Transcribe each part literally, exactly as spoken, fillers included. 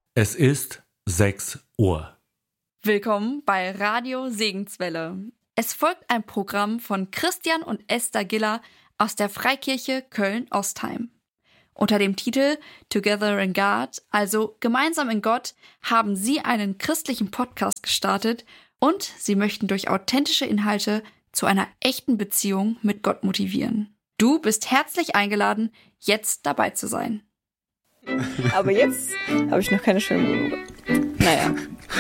Es ist sechs Uhr. Willkommen bei Radio Segenswelle. Es folgt ein Programm von Christian und Esther Giller aus der Freikirche Köln-Ostheim. Unter dem Titel Together in God, also Gemeinsam in Gott, haben sie einen christlichen Podcast gestartet und sie möchten durch authentische Inhalte zu einer echten Beziehung mit Gott motivieren. Du bist herzlich eingeladen, jetzt dabei zu sein. Aber jetzt habe ich noch keine schönen Monologe. Naja.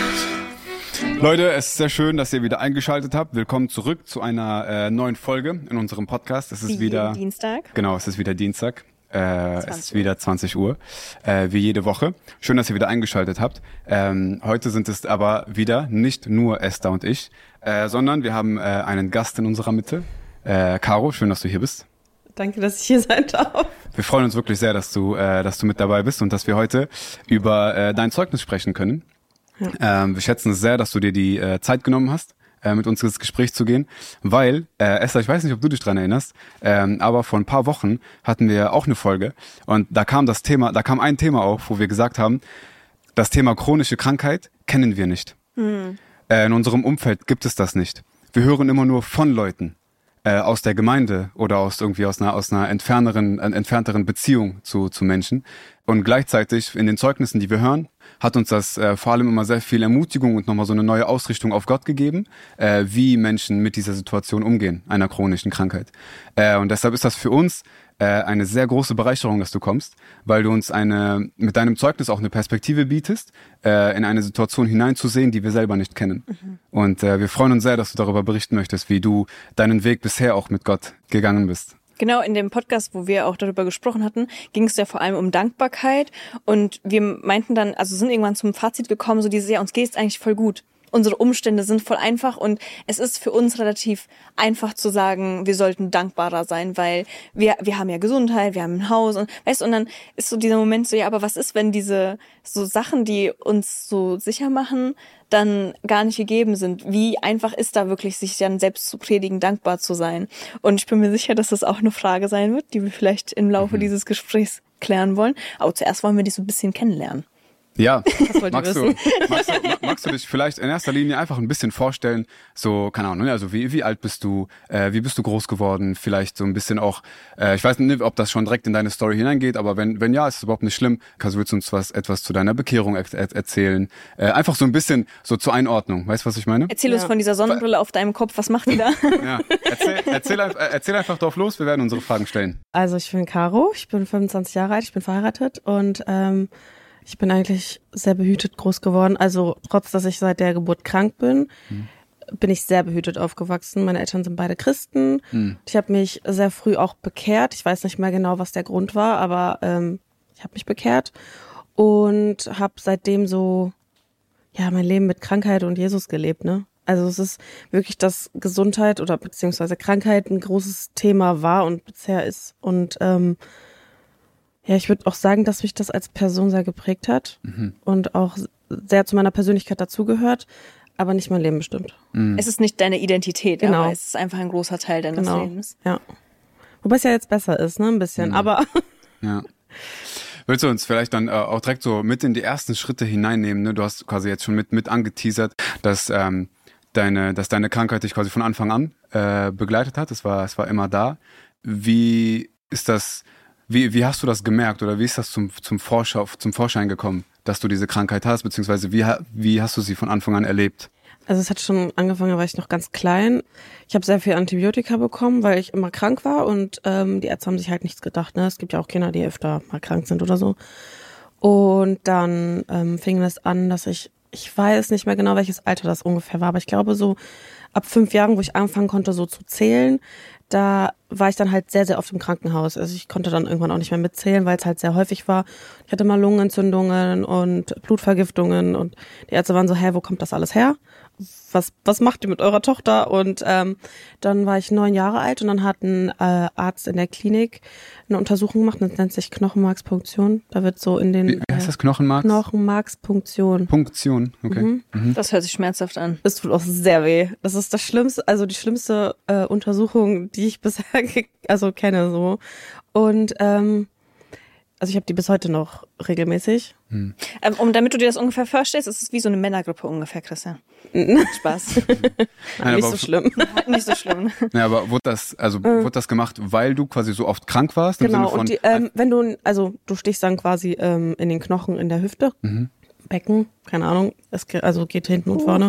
Leute, es ist sehr schön, dass ihr wieder eingeschaltet habt. Willkommen zurück zu einer äh, neuen Folge in unserem Podcast. Es ist wie wieder Dienstag. Genau, es ist wieder Dienstag. Äh, es ist wieder zwanzig Uhr, äh, wie jede Woche. Schön, dass ihr wieder eingeschaltet habt. Ähm, heute sind es aber wieder nicht nur Esther und ich, äh, sondern wir haben äh, einen Gast in unserer Mitte. Äh, Caro, schön, dass du hier bist. Danke, dass ich hier sein darf. Wir freuen uns wirklich sehr, dass du, äh, dass du mit dabei bist und dass wir heute über äh, dein Zeugnis sprechen können. Ja. Ähm, wir schätzen es sehr, dass du dir die äh, Zeit genommen hast, äh, mit uns ins Gespräch zu gehen, weil, äh, Esther, ich weiß nicht, ob du dich dran erinnerst, ähm, aber vor ein paar Wochen hatten wir auch eine Folge und da kam das Thema, da kam ein Thema auf, wo wir gesagt haben, das Thema chronische Krankheit kennen wir nicht. Mhm. Äh, in unserem Umfeld gibt es das nicht. Wir hören immer nur von Leuten äh, aus der Gemeinde oder aus irgendwie aus einer aus einer entfernteren äh, entfernteren Beziehung zu zu Menschen und gleichzeitig in den Zeugnissen, die wir hören, hat uns das äh, vor allem immer sehr viel Ermutigung und nochmal so eine neue Ausrichtung auf Gott gegeben, äh, wie Menschen mit dieser Situation umgehen, einer chronischen Krankheit. Äh, und deshalb ist das für uns äh, eine sehr große Bereicherung, dass du kommst, weil du uns eine mit deinem Zeugnis auch eine Perspektive bietest, äh, in eine Situation hineinzusehen, die wir selber nicht kennen. Mhm. Und äh, wir freuen uns sehr, dass du darüber berichten möchtest, wie du deinen Weg bisher auch mit Gott gegangen bist. Genau, in dem Podcast, wo wir auch darüber gesprochen hatten, ging es ja vor allem um Dankbarkeit und wir meinten dann, also sind irgendwann zum Fazit gekommen, so dieses, ja, uns geht's eigentlich voll gut. Unsere Umstände sind voll einfach und es ist für uns relativ einfach zu sagen, wir sollten dankbarer sein, weil wir wir haben ja Gesundheit, wir haben ein Haus und weißt du, und dann ist so dieser Moment so, ja, aber was ist, wenn diese so Sachen, die uns so sicher machen, dann gar nicht gegeben sind? Wie einfach ist da wirklich, sich dann selbst zu predigen, dankbar zu sein? Und ich bin mir sicher, dass das auch eine Frage sein wird, die wir vielleicht im Laufe mhm. dieses Gesprächs klären wollen. Aber zuerst wollen wir die so ein bisschen kennenlernen. Ja, magst du, magst, du, magst du dich vielleicht in erster Linie einfach ein bisschen vorstellen, so, keine Ahnung, also wie, wie alt bist du, äh, wie bist du groß geworden, vielleicht so ein bisschen auch, äh, ich weiß nicht, ob das schon direkt in deine Story hineingeht, aber wenn wenn ja, ist es überhaupt nicht schlimm, kannst du uns was etwas zu deiner Bekehrung er- er- erzählen, äh, einfach so ein bisschen so zur Einordnung, weißt du, was ich meine? Erzähl uns ja. von dieser Sonnenbrille auf deinem Kopf, was macht die da? Ja, erzähl, erzähl, erzähl einfach drauf los, wir werden unsere Fragen stellen. Also ich bin Caro, ich bin fünfundzwanzig Jahre alt, ich bin verheiratet und ähm, ich bin eigentlich sehr behütet groß geworden. Also trotz, dass ich seit der Geburt krank bin, hm. bin ich sehr behütet aufgewachsen. Meine Eltern sind beide Christen. Hm. Ich habe mich sehr früh auch bekehrt. Ich weiß nicht mehr genau, was der Grund war, aber ähm, ich habe mich bekehrt und habe seitdem so ja mein Leben mit Krankheit und Jesus gelebt. Ne? Also es ist wirklich, dass Gesundheit oder beziehungsweise Krankheit ein großes Thema war und bisher ist. Und ähm, ja, ich würde auch sagen, dass mich das als Person sehr geprägt hat mhm. und auch sehr zu meiner Persönlichkeit dazugehört, aber nicht mein Leben bestimmt. Mhm. Es ist nicht deine Identität, genau. aber es ist einfach ein großer Teil deines genau. Lebens. Ja. Wobei es ja jetzt besser ist, ne, ein bisschen, mhm. aber... Ja. Willst du uns vielleicht dann äh, auch direkt so mit in die ersten Schritte hineinnehmen? Ne? Du hast quasi jetzt schon mit mit angeteasert, dass ähm, deine dass deine Krankheit dich quasi von Anfang an äh, begleitet hat. Es war es war immer da. Wie ist das... Wie, wie hast du das gemerkt oder wie ist das zum, zum, Vorschau, zum Vorschein gekommen, dass du diese Krankheit hast, beziehungsweise wie, wie hast du sie von Anfang an erlebt? Also es hat schon angefangen, da war ich noch ganz klein. Ich habe sehr viel Antibiotika bekommen, weil ich immer krank war und ähm, die Ärzte haben sich halt nichts gedacht. Ne? Es gibt ja auch Kinder, die öfter mal krank sind oder so. Und dann ähm, fing es an, dass ich, ich weiß nicht mehr genau, welches Alter das ungefähr war, aber ich glaube so ab fünf Jahren, wo ich anfangen konnte, so zu zählen, da war ich dann halt sehr, sehr oft im Krankenhaus. Also ich konnte dann irgendwann auch nicht mehr mitzählen, weil es halt sehr häufig war. Ich hatte mal Lungenentzündungen und Blutvergiftungen und die Ärzte waren so, hä, wo kommt das alles her? Was was macht ihr mit eurer Tochter? Und ähm, dann war ich neun Jahre alt und dann hat ein äh, Arzt in der Klinik eine Untersuchung gemacht, das nennt sich Knochenmarkspunktion. Da wird so in den... Wie heißt das, Knochenmarks? Knochenmarkspunktion. Punktion, okay. Mhm. Mhm. Das hört sich schmerzhaft an. Das tut auch sehr weh. Das ist das Schlimmste, also die schlimmste äh, Untersuchung, die ich bisher ge- also kenne so. Und ähm, also ich habe die bis heute noch regelmäßig. Hm. Ähm, um, damit du dir das ungefähr vorstellst, ist es wie so eine Männergrippe ungefähr, Christian. Spaß. Nein, Nicht aber- so schlimm. Nicht so schlimm. Ja, aber wurde das, also wurde das gemacht, weil du quasi so oft krank warst? Im Genau, Sinne von, und die, ähm, wenn du, also du stichst dann quasi ähm, in den Knochen in der Hüfte, Mhm. Becken, keine Ahnung, es ge- also geht hinten und vorne.